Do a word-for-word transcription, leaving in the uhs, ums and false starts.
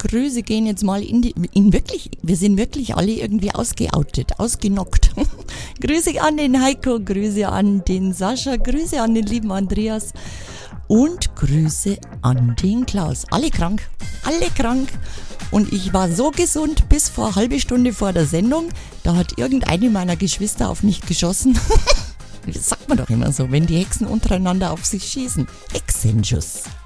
Grüße gehen jetzt mal in die, in wirklich, wir sind wirklich alle irgendwie ausgeoutet, ausgenockt. Grüße an den Heiko, Grüße an den Sascha, Grüße an den lieben Andreas und Grüße an den Klaus. Alle krank, alle krank. Und ich war so gesund bis vor eine halbe Stunde vor der Sendung, da hat irgendeine meiner Geschwister auf mich geschossen. Das sagt man doch immer so, wenn die Hexen untereinander auf sich schießen. Hexenschuss.